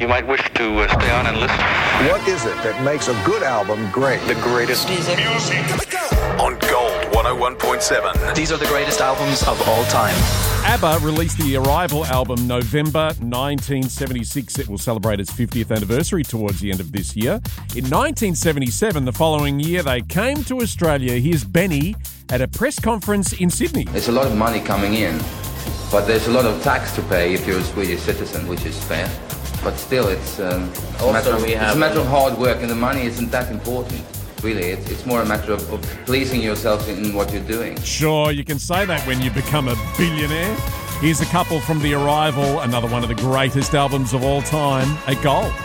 You might wish to stay on and listen. What is it that makes a good album great? The greatest music. On Gold 101.7. These are the greatest albums of all time. ABBA released the Arrival album November 1976. It will celebrate its 50th anniversary towards the end of this year. In 1977, the following year, they came to Australia. Here's Benny at a press conference in Sydney. There's a lot of money coming in, but there's a lot of tax to pay if you're a Swedish citizen, which is fair. But still, it's a matter of hard work, and the money isn't that important. Really, it's more a matter of pleasing yourself in what you're doing. Sure, you can say that when you become a billionaire. Here's a couple from The Arrival, another one of the greatest albums of all time, A Goal.